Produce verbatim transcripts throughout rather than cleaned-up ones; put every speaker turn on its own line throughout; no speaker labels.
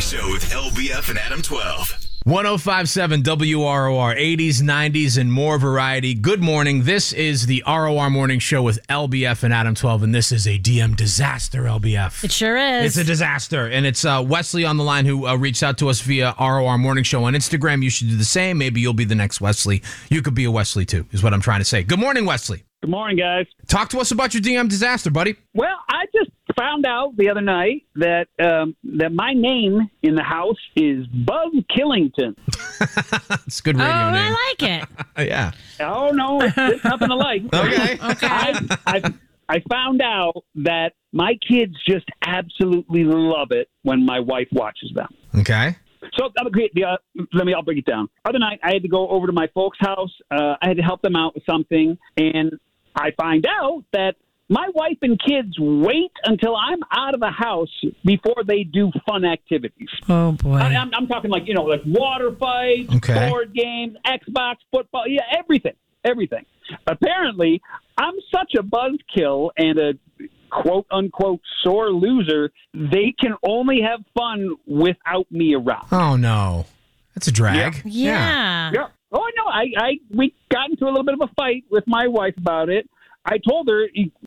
Show with L B F and Adam twelve.
one oh five point seven W R O R, eighties, nineties, and more variety. Good morning. This is the R O R Morning Show with L B F and Adam twelve, and this is a D M disaster, L B F.
It sure is.
It's a disaster, and it's uh, Wesley on the line who uh, reached out to us via R O R Morning Show on Instagram. You should do the same. Maybe you'll be the next Wesley. You could be a Wesley, too, is what I'm trying to say. Good morning, Wesley.
Good morning, guys.
Talk to us about your D M disaster, buddy.
Well, I just found out the other night that um, that my name in the house is Buzz Killington.
It's a good
Oh,
radio name.
I like it.
Yeah.
Oh, no, it's, it's nothing to like.
Okay.
Okay.
I, I, I found out that my kids just absolutely love it when my wife watches them.
Okay.
So the, uh, let me, I'll break it down. Other night, I had to go over to my folks' house. Uh, I had to help them out with something, and I find out that my wife and kids wait until I'm out of the house before they do fun activities.
Oh, boy.
I, I'm, I'm talking like, you know, like water fights,
Okay.
board games, Xbox, football, yeah, everything, everything. Apparently, I'm such a buzzkill and a quote-unquote sore loser, they can only have fun without me around.
Oh, no. That's a drag.
Yeah.
Yeah. Oh, no, I, I, we got into a little bit of a fight with my wife about it. I told her,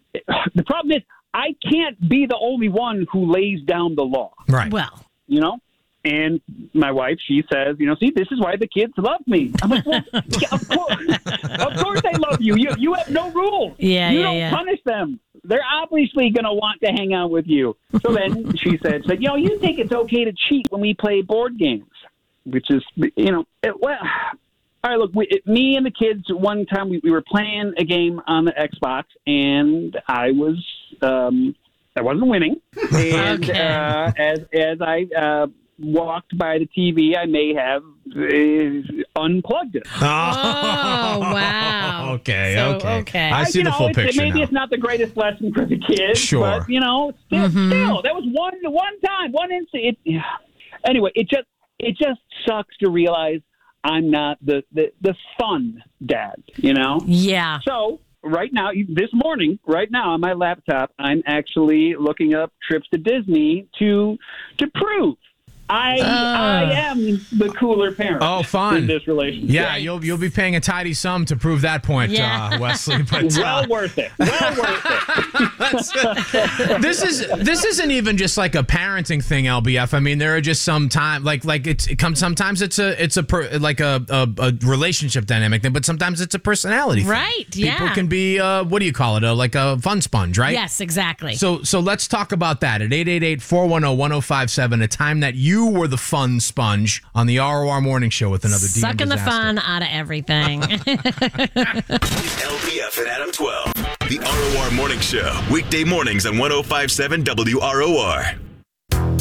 the problem is, I can't be the only one who lays down the law.
Right.
Well.
You know? And my wife, she says, you know, see, this is why the kids love me. I'm like, well, yeah, of course. Of course they love you. You you have no rules.
Yeah,
you
yeah,
don't
yeah.
punish them. They're obviously going to want to hang out with you. So then she said, said, you know, you think it's okay to cheat when we play board games, which is, you know, it, well, all right, look, we, it, me and the kids, one time we, we were playing a game on the Xbox, and I was, um, I wasn't winning. And
Okay.
uh, as, as I uh, walked by the T V, I may have uh, unplugged it.
Oh,
wow.
Okay,
So,
okay.
okay.
I see
you
the
know,
full
it's-
picture
Maybe
now.
it's not the greatest lesson for the kids,
Sure.
but, you know, still,
Mm-hmm.
still that was one one time, one instant. It, yeah. Anyway, it just it just sucks to realize I'm not the, the, the fun dad, you know?
Yeah.
So right now, this morning, right now on my laptop, I'm actually looking up trips to Disney to to prove I I am the cooler parent.
Oh, fun.
In this relationship.
Yeah, you'll you'll be paying a tidy sum to prove that point,
Yeah.
uh, Wesley. But
Well
uh,
worth it. Well worth it.
this is this isn't even just like a parenting thing, L B F. I mean, there are just some time like like it's it comes sometimes it's a it's a per, like a, a a relationship dynamic thing, but sometimes it's a personality thing.
Right,
People
yeah.
can be uh, what do you call it? A, like a fun sponge, right?
Yes, exactly.
So so let's talk about that at eight eight eight, four one zero, one zero five seven, a time that you were the fun sponge on the R O R Morning Show with another D M
Sucking the
disaster.
fun out of everything.
L B F and Adam twelve. The R O R Morning Show. Weekday mornings on one oh five point seven W R O R.